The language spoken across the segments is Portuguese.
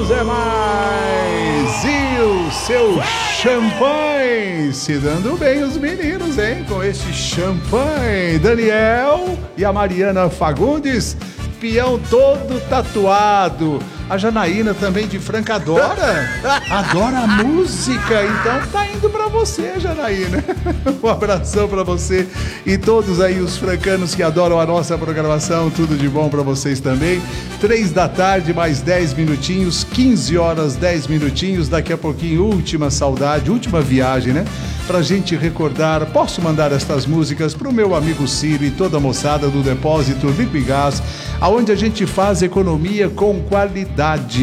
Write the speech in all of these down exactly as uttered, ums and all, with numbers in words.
meninos, é mais! E o seu champanhe, se dando bem os meninos, hein? Com esse champanhe, Daniel e a Mariana Fagundes, peão todo tatuado. A Janaína também de Franca adora, adora a música, então tá indo pra você, Janaína. Um abração pra você e todos aí os francanos que adoram a nossa programação, tudo de bom pra vocês também. Três da tarde, mais dez minutinhos, quinze horas, dez minutinhos, daqui a pouquinho, última saudade, última viagem, né? Pra gente recordar, posso mandar estas músicas pro meu amigo Ciro e toda a moçada do Depósito Liquigás, aonde a gente faz economia com qualidade.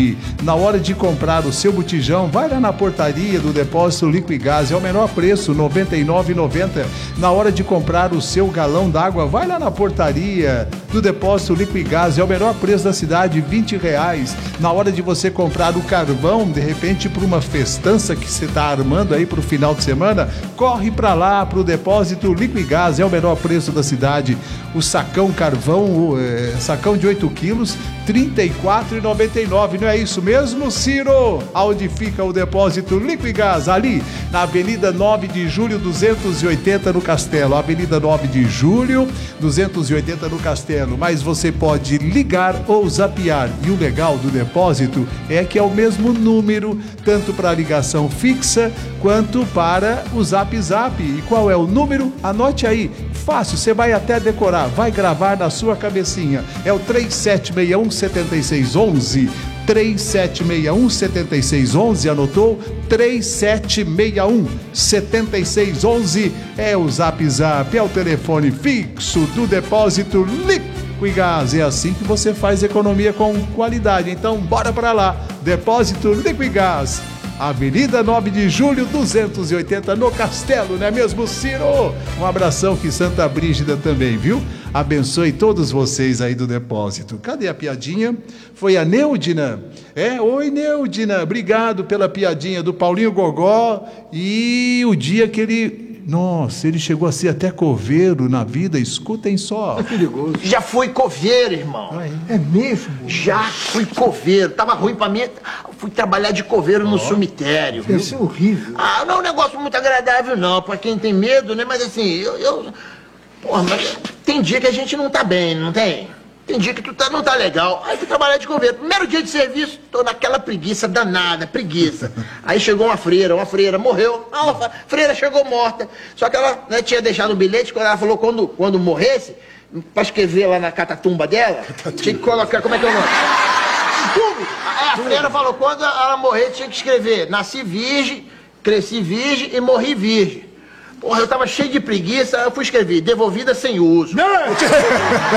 Na hora de comprar o seu botijão, vai lá na portaria do Depósito Liquigás, é o menor preço, noventa e nove reais e noventa centavos. Na hora de comprar o seu galão d'água, vai lá na portaria do Depósito Liquigás, é o menor preço da cidade, vinte reais. Na hora de você comprar o carvão, de repente para uma festança que você está armando aí para o final de semana, corre para lá, para o Depósito Liquigás, é o menor preço da cidade. O sacão carvão, o é, sacão de oito quilos, trinta e quatro reais e noventa e nove centavos. Não é isso mesmo, Ciro? Aonde fica o Depósito Liquigás? Ali, na Avenida nove de Julho, duzentos e oitenta, no Castelo. Avenida nove de Julho, duzentos e oitenta, no Castelo. Mas você pode ligar ou zapear. E o legal do depósito é que é o mesmo número, tanto para ligação fixa quanto para o Zap Zap. E qual é o número? Anote aí. Fácil, você vai até decorar, vai gravar na sua cabecinha. É o três sete seis um, sete seis um um. três sete seis um, sete seis um um, anotou? três sete seis um, sete seis um um é o Zap Zap, é o telefone fixo do Depósito Liquigás. É assim que você faz economia com qualidade. Então, bora pra lá. Depósito Liquigás, Avenida nove de Julho, duzentos e oitenta, no Castelo, não é mesmo, Ciro? Um abração que Santa Brígida também, viu? Abençoe todos vocês aí do depósito. Cadê a piadinha? Foi a Neudina. É, oi Neudina, obrigado pela piadinha do Paulinho Gogó e o dia que ele... Nossa, ele chegou a ser até coveiro na vida, escutem só. É perigoso. Já fui coveiro, irmão. Ah, é? É mesmo? Já fui coveiro. Tava ruim pra mim. Fui trabalhar de coveiro oh. no cemitério. Deve ser horrível. Ah, não é um negócio muito agradável, não. Pra quem tem medo, né? Mas assim, eu... eu... Porra, mas tem dia que a gente não tá bem, não tem? Tem dia que tu tá, não tá legal. Aí fui trabalhar de coveiro. Primeiro dia de serviço, tô naquela preguiça danada, preguiça. Aí chegou uma freira, uma freira morreu. Ah, a freira chegou morta. Só que ela, né, tinha deixado um bilhete, quando ela falou quando, quando morresse, pra escrever lá na catatumba dela, tinha que colocar, como é que é o nome? Tudo. Aí a freira falou, quando ela morrer, tinha que escrever, nasci virgem, cresci virgem e morri virgem. Porra, eu tava cheio de preguiça, eu fui escrever, devolvida sem uso. Não!